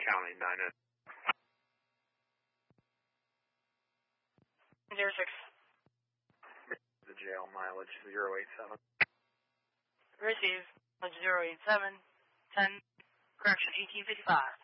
County 9. 06. The jail, mileage 087. Receive, mileage 087, 10, correction 1855.